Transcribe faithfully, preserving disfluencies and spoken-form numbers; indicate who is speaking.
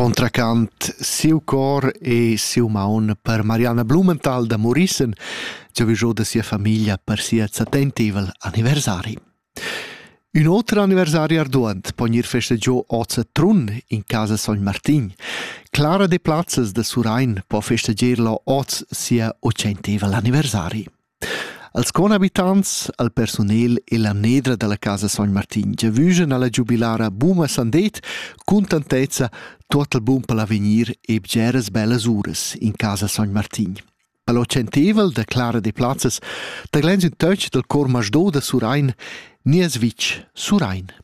Speaker 1: Contracant siu cor e siu maun per Mariana Blumenthal da Morissen, già viso da sia famiglia per sia settentivel anniversari. Un altro anniversari arduant pognir festegiò oza trun in casa Sogn Martin. Clara de Platzes da Surain po festegerlo oz sia ocentevel anniversari. Als conabitants, al personel e la nedra della casa Sogn Martin già vugen alla giubilara buma sandet, contentezza tot il bun per l'avenir e bgeres bellas ures in casa Sogn Martin. Per l'ocentevel de Clara de Platzes, da glens un touch del cor masdò da Surain, nies vic Surain.